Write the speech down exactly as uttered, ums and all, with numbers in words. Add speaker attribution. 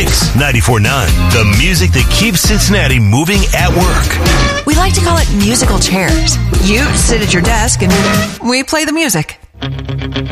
Speaker 1: Mix ninety-four point nine, the music that keeps Cincinnati moving at work.
Speaker 2: We like to call it musical chairs. You sit at your desk and we play the music.